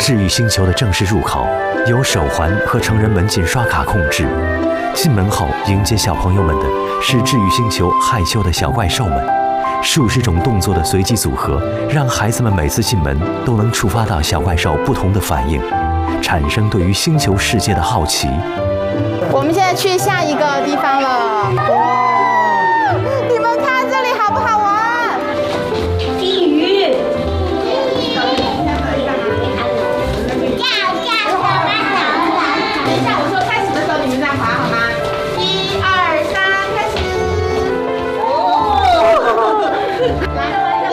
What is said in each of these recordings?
治愈星球的正式入口由手环和成人门禁刷卡控制。进门后迎接小朋友们的是治愈星球害羞的小怪兽们。数十种动作的随机组合，让孩子们每次进门都能触发到小怪兽不同的反应，产生对于星球世界的好奇。 我们现在去下一个地方了。哇！你们看这里好不好玩？ 地鱼。 等一下，我说开始的时候，你们再滑好吗？1、2、3，开始。哦。来。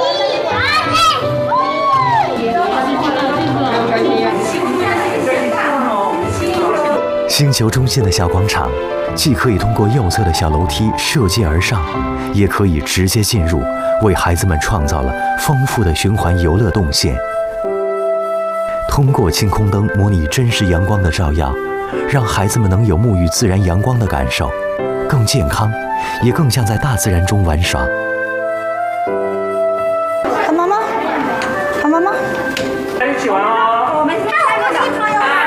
星球中心的小广场，既可以通过右侧的小楼梯射阶而上，也可以直接进入，为孩子们创造了丰富的循环游乐动线。通过清空灯模拟真实阳光的照耀，让孩子们能有沐浴自然阳光的感受，更健康，也更像在大自然中玩耍。 喊妈妈，喊妈妈。 一起玩哦！ 我们下来个新朋友来。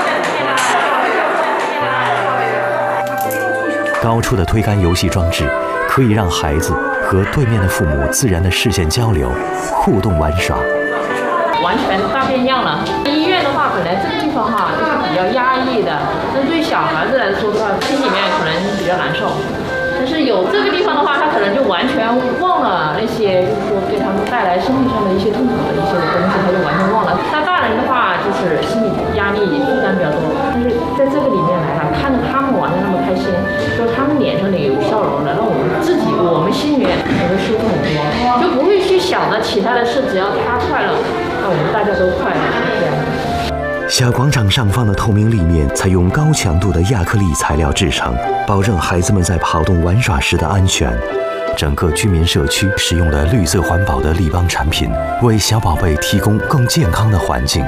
高出的推杆游戏装置，可以让孩子和对面的父母自然的视线交流、互动玩耍。 完全大变样了。医院的话，本来这个地方哈就是比较压抑的，但对于小孩子来说的话，心里面可能比较难受。但是有这个地方的话，他可能就完全忘了那些，就是说给他们带来身体上的一些痛苦的一些东西，他就完全忘了。那大人的话，就是心理压力负担比较多，但是在这个里面来看着他们玩的那么开心，就是他们脸上也有笑容的，让我们心里面也会舒服很多，就不会去想着其他的事，只要他快乐，那我们大家都快乐，这样。 小广场上方的透明立面采用高强度的亚克力材料制成，保证孩子们在跑动玩耍时的安全。整个居民社区使用了绿色环保的立邦产品，为小宝贝提供更健康的环境。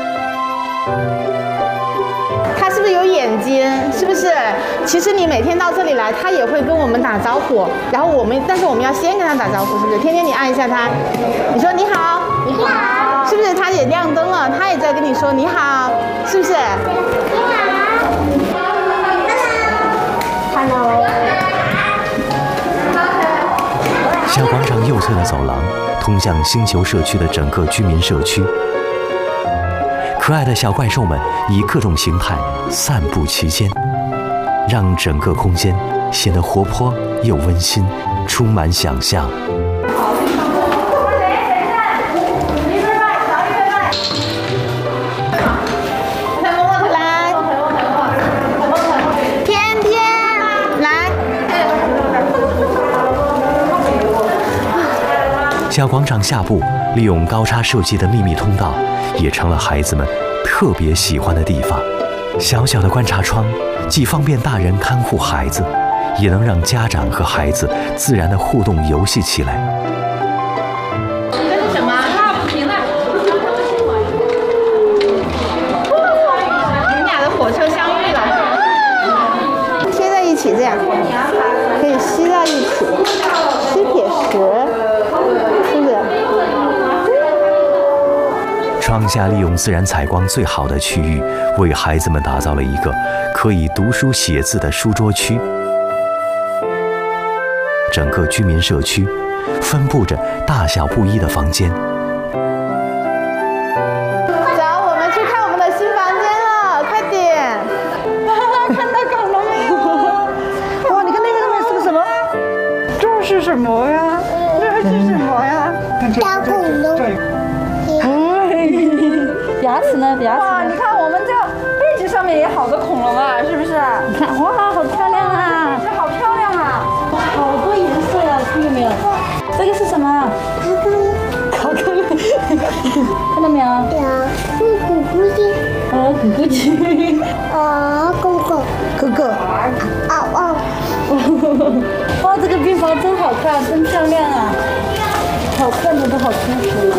它是不是有眼睛？是不是？其实你每天到这里来，它也会跟我们打招呼。然后但是我们要先跟它打招呼，是不是？天天你按一下它，你说你好，你好，是不是？它也亮灯了，它也在跟你说你好，是不是？你好 ，Hello。 小广场右侧的走廊通向星球社区的整个居民社区。可爱的小怪兽们以各种形态散布其间，让整个空间显得活泼又温馨，充满想象。小广场下部利用高差设计的秘密通道，也成了孩子们特别喜欢的地方。小小的观察窗，既方便大人看护孩子，也能让家长和孩子自然的互动游戏起来。 这是什么？ 不行了。 你们俩的火车相遇了，贴在一起，这样可以吸在一起，吸铁石。 窗下利用自然采光最好的区域，为孩子们打造了一个可以读书写字的书桌区。整个居民社区分布着大小不一的房间。 走，我们去看我们的新房间了，快点！看到恐龙没有？ 哇，你看那个上面是个什么？这是什么呀？这是什么呀？ 大恐龙。 牙齿呢？牙齿。哇，你看我们这背脊上面也好多恐龙啊，是不是？你看，哇，好漂亮啊！这好漂亮啊！好多颜色呀，看到没有？这个是什么？考科。看到没有？ 有，是咕咕鸡。 咕咕鸡。 狗狗。 狗狗。哇，这个病房真好看，真漂亮啊！好看的都好舒服。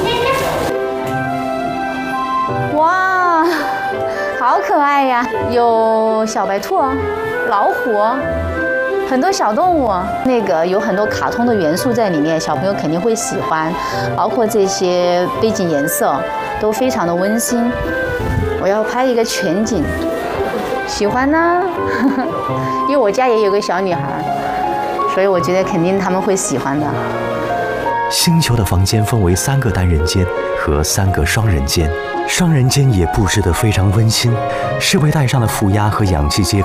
哇，好可爱呀！有小白兔、老虎，很多小动物。那个有很多卡通的元素在里面，小朋友肯定会喜欢。包括这些背景颜色都非常的温馨。 我要拍一个全景，喜欢呢，因为我家也有个小女孩，所以我觉得肯定他们会喜欢的。 星球的房间分为3个单人间和3个双人间，双人间也布置得非常温馨，设备带上了负压和氧气接口。